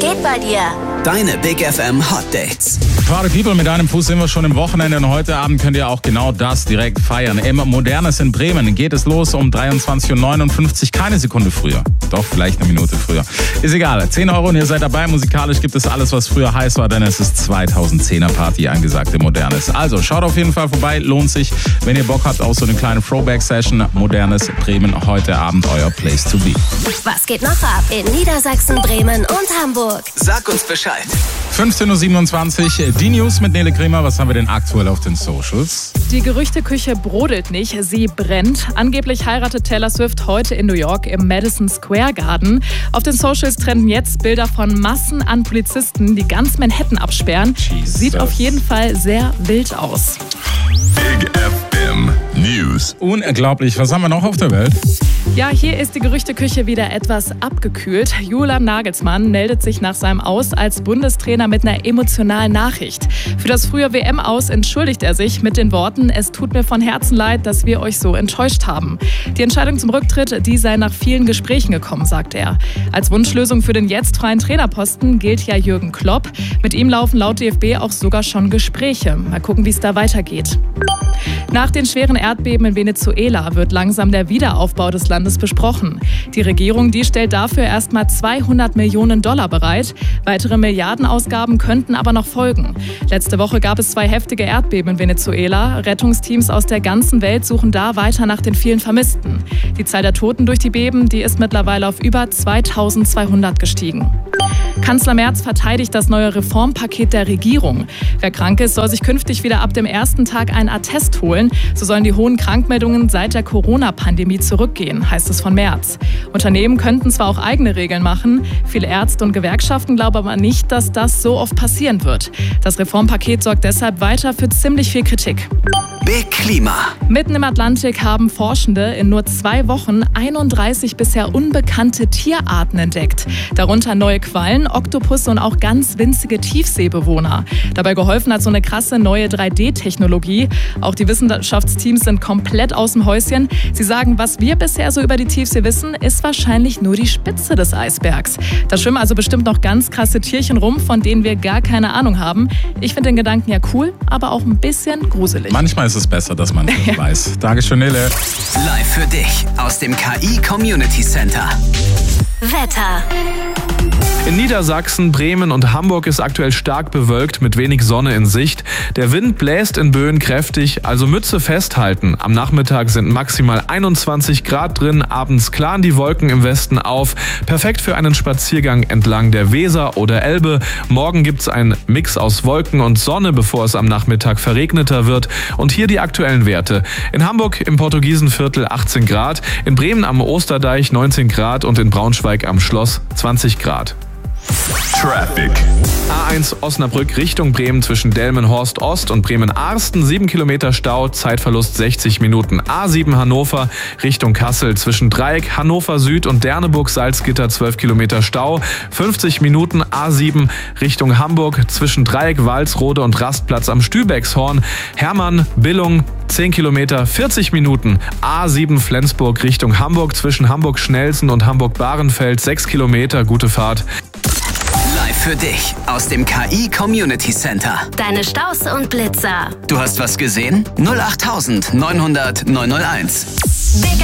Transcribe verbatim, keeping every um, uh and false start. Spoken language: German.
geht bei dir? Deine Big F M Hot Dates. Party People, mit einem Fuß sind wir schon im Wochenende und heute Abend könnt ihr auch genau das direkt feiern. Im Modernes in Bremen geht es los um dreiundzwanzig Uhr neunundfünfzig, keine Sekunde früher. Doch, vielleicht eine Minute früher. Ist egal, zehn Euro und ihr seid dabei. Musikalisch gibt es alles, was früher heiß war, denn es ist zweitausendzehner Party angesagt im Modernes. Also schaut auf jeden Fall vorbei, lohnt sich, wenn ihr Bock habt auf so eine kleine Throwback-Session. Modernes Bremen, heute Abend euer Place to be. Was geht noch ab in Niedersachsen, Bremen und Hamburg? Sag uns Bescheid. fünfzehn Uhr siebenundzwanzig, die News mit Nele Kremer. Was haben wir denn aktuell auf den Socials? Die Gerüchteküche brodelt nicht, sie brennt. Angeblich heiratet Taylor Swift heute in New York im Madison Square Garden. Auf den Socials trenden jetzt Bilder von Massen an Polizisten, die ganz Manhattan absperren. Jesus. Sieht auf jeden Fall sehr wild aus. Big F M News. Unglaublich. Was haben wir noch auf der Welt? Ja, hier ist die Gerüchteküche wieder etwas abgekühlt. Julian Nagelsmann meldet sich nach seinem Aus als Bundestrainer mit einer emotionalen Nachricht. Für das frühe W M-Aus entschuldigt er sich mit den Worten: Es tut mir von Herzen leid, dass wir euch so enttäuscht haben. Die Entscheidung zum Rücktritt, die sei nach vielen Gesprächen gekommen, sagt er. Als Wunschlösung für den jetzt freien Trainerposten gilt ja Jürgen Klopp. Mit ihm laufen laut D F B auch sogar schon Gespräche. Mal gucken, wie es da weitergeht. Nach den schweren Erdbeben in Venezuela wird langsam der Wiederaufbau des Landes besprochen. Die Regierung, die stellt dafür erstmal zweihundert Millionen Dollar bereit. Weitere Milliardenausgaben könnten aber noch folgen. Letzte Woche gab es zwei heftige Erdbeben in Venezuela. Rettungsteams aus der ganzen Welt suchen da weiter nach den vielen Vermissten. Die Zahl der Toten durch die Beben, die ist mittlerweile auf über zweitausendzweihundert gestiegen. Kanzler Merz verteidigt das neue Reformpaket der Regierung. Wer krank ist, soll sich künftig wieder ab dem ersten Tag einen Attest holen. So sollen die hohen Krankmeldungen seit der Corona-Pandemie zurückgehen, heißt es von Merz. Unternehmen könnten zwar auch eigene Regeln machen, viele Ärzte und Gewerkschaften glauben aber nicht, dass das so oft passieren wird. Das Reformpaket sorgt deshalb weiter für ziemlich viel Kritik. Big Klima. Mitten im Atlantik haben Forschende in nur zwei Wochen einunddreißig bisher unbekannte Tierarten entdeckt. Darunter neue Quallen, Oktopusse und auch ganz winzige Tiefseebewohner. Dabei geholfen hat so eine krasse neue drei D Technologie. Auch die Wissenschaftsteams sind komplett aus dem Häuschen. Sie sagen, was wir bisher so über die Tiefsee wissen, ist wahrscheinlich nur die Spitze des Eisbergs. Da schwimmen also bestimmt noch ganz krasse Tierchen rum, von denen wir gar keine Ahnung haben. Ich finde den Gedanken ja cool, aber auch ein bisschen gruselig. Manchmal ist es besser, dass man nicht weiß. Dankeschön, Nele. Live für dich aus dem K I Community Center. Wetter. In Niedersachsen, Bremen und Hamburg ist aktuell stark bewölkt mit wenig Sonne in Sicht. Der Wind bläst in Böen kräftig, also Mütze festhalten. Am Nachmittag sind maximal einundzwanzig Grad drin, abends klaren die Wolken im Westen auf. Perfekt für einen Spaziergang entlang der Weser oder Elbe. Morgen gibt's einen Mix aus Wolken und Sonne, bevor es am Nachmittag verregneter wird. Und hier die aktuellen Werte. In Hamburg im Portugiesenviertel achtzehn Grad, in Bremen am Osterdeich neunzehn Grad und in Braunschweig am Schloss zwanzig Grad. Traffic. A eins Osnabrück Richtung Bremen zwischen Delmenhorst Ost und Bremen-Arsten, sieben Kilometer Stau, Zeitverlust sechzig Minuten. A sieben Hannover Richtung Kassel zwischen Dreieck, Hannover Süd und Derneburg-Salzgitter, zwölf Kilometer Stau, fünfzig Minuten. A sieben Richtung Hamburg zwischen Dreieck, Walsrode und Rastplatz am Stübexhorn, Hermann, Billung, zehn Kilometer, vierzig Minuten. A sieben Flensburg Richtung Hamburg zwischen Hamburg-Schnelsen und Hamburg-Bahrenfeld, sechs Kilometer, gute Fahrt. Live für dich aus dem K I Community Center. Deine Staus und Blitzer. Du hast was gesehen? null acht neunhundert neunhunderteins. Big